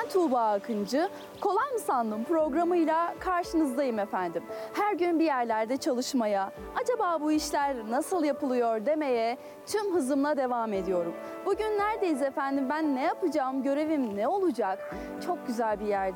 Ben Tuğba Akıncı. Kolay mı sandım programıyla karşınızdayım efendim. Her gün bir yerlerde çalışmaya, acaba bu işler nasıl yapılıyor demeye tüm hızımla devam ediyorum. Bugün neredeyiz efendim? Ben ne yapacağım? Görevim ne olacak? Çok güzel bir yerde.